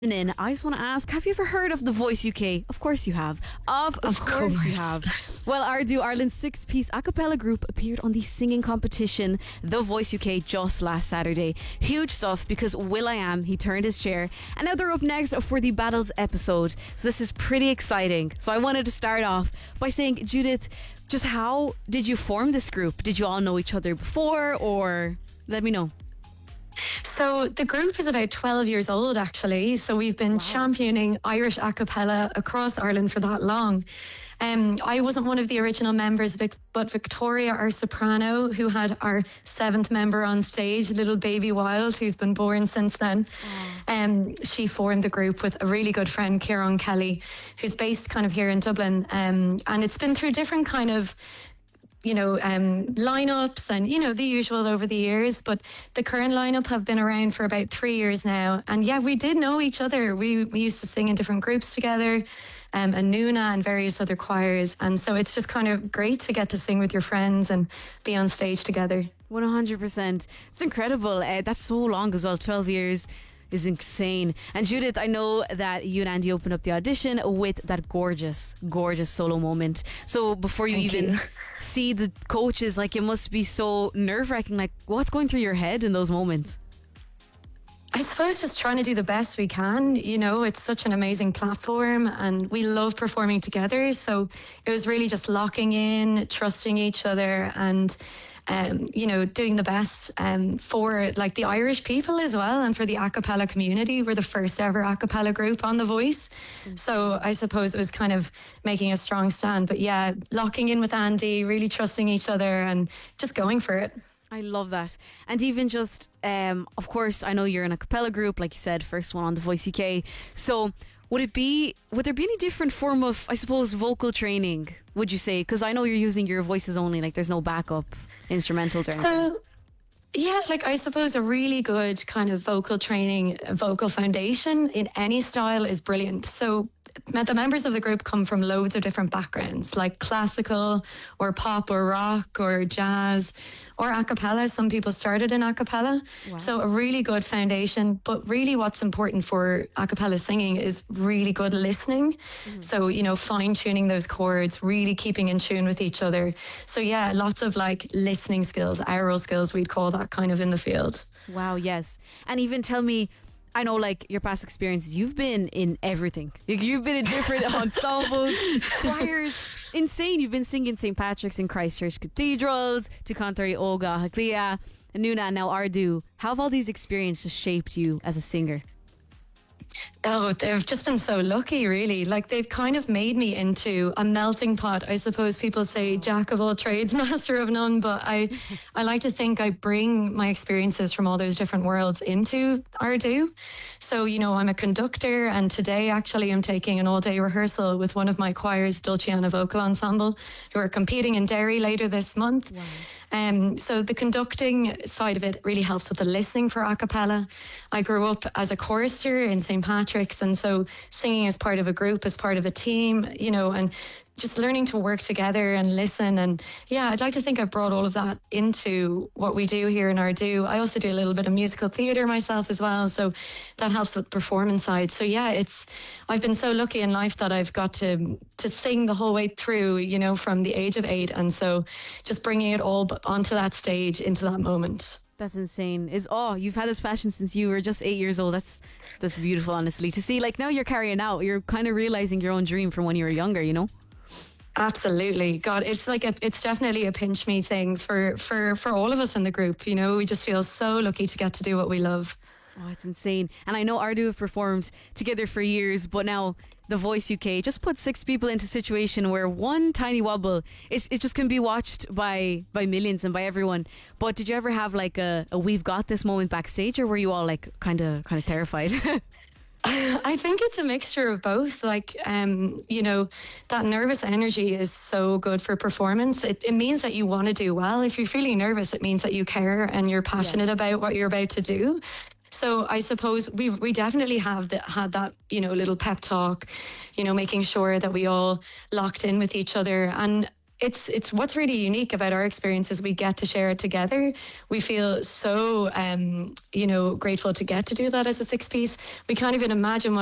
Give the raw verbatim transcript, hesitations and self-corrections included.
In, I just want to ask, have you ever heard of The Voice U K? Of course you have. Of, Of course, course. you have. Well, Ardu, Ireland's six-piece a cappella group, appeared on the singing competition The Voice U K just last Saturday. Huge stuff because will.i.am, he turned his chair, and now they're up next for the Battles episode. So this is pretty exciting. So I wanted to start off by saying, Judith, just how did you form this group? Did you all know each other before, or let me know? So the group is about twelve years old, actually. So we've been championing Irish a cappella across Ireland for that long. Um, I wasn't one of the original members, Vic- but Victoria, our soprano, who had our seventh member on stage, little baby Wild, who's been born since then. Um, she formed the group with a really good friend, Kieran Kelly, who's based kind of here in Dublin. Um, and it's been through different kind of you know, um, lineups and, you know, the usual over the years. But the current lineup have been around for about three years now. And yeah, we did know each other. We, we used to sing in different groups together, um, and Nuna and various other choirs. And so it's just kind of great to get to sing with your friends and be on stage together. one hundred percent. It's incredible. Uh, that's so long as well, twelve years. Is insane. And Judith, I know that you and Andy opened up the audition with that gorgeous, gorgeous solo moment. So before you Thank even you. see the coaches, like, it must be so nerve-wracking. Like, what's going through your head in those moments? I suppose just trying to do the best we can. You know, it's such an amazing platform and we love performing together. So it was really just locking in, trusting each other and, um, you know, doing the best um, for like the Irish people as well and for the a cappella community. We're the first ever a cappella group on The Voice. So I suppose it was kind of making a strong stand. But yeah, locking in with Andy, really trusting each other and just going for it. I love that. And even just, um, of course, I know you're in a cappella group, like you said, first one on The Voice U K. So would it be, would there be any different form of, I suppose, vocal training, would you say? Because I know you're using your voices only, like there's no backup instrumentals or anything. So, yeah, like I suppose a really good kind of vocal training, vocal foundation in any style is brilliant. So the members of the group come from loads of different backgrounds, like classical or pop or rock or jazz or a cappella. Some people started in a cappella. Wow. So a really good foundation. But really what's important for a cappella singing is really good listening. Mm-hmm. So, you know, fine tuning those chords, really keeping in tune with each other. So yeah, lots of like listening skills, aural skills, we'd call that kind of in the field. Wow, yes. And even tell me, I know, like, your past experiences, you've been in everything. Like, you've been in different ensembles, choirs. Insane. You've been singing Saint Patrick's in Christchurch cathedrals, to Cantorí Óga, Haglia, and Nuna, and now Ardu. How have all these experiences shaped you as a singer? Oh, they've just been so lucky, really. Like, they've kind of made me into a melting pot. I suppose people say jack of all trades, master of none, but I, I like to think I bring my experiences from all those different worlds into Ardu. So, you know, I'm a conductor, and today actually I'm taking an all-day rehearsal with one of my choirs, Dulciana Vocal Ensemble, who are competing in Derry later this month. Wow. Um, so the conducting side of it really helps with the listening for a cappella. I grew up as a chorister in Saint Patrick's, and so singing as part of a group, as part of a team, you know, and just learning to work together and listen. And yeah, I'd like to think I've brought all of that into what we do here in Ardu. I also do a little bit of musical theatre myself as well, so that helps with the performance side. So yeah, it's I've been so lucky in life that I've got to to sing the whole way through, you know, from the age of eight, and so just bringing it all onto that stage, into that moment. That's insane. Is oh, you've had this passion since you were just eight years old. That's that's beautiful, honestly. To see, like, now you're carrying out, you're kind of realizing your own dream from when you were younger, you know? Absolutely. God, it's like a, it's definitely a pinch me thing for, for, for all of us in the group. You know, we just feel so lucky to get to do what we love. Oh, it's insane. And I know Ardu have performed together for years, but now The Voice U K just put six people into a situation where one tiny wobble, it's, it just can be watched by, by millions and by everyone. But did you ever have like a, a we've got this moment backstage, or were you all like kind of kind of terrified? I think it's a mixture of both. Like, um, you know, that nervous energy is so good for performance. It, it means that you want to do well. If you're feeling nervous, it means that you care and you're passionate Yes. about what you're about to do. So I suppose we we definitely have that, had that, you know, little pep talk, you know, making sure that we all locked in with each other. And it's it's what's really unique about our experience is we get to share it together. We feel so um, you know, grateful to get to do that as a six piece. We can't even imagine what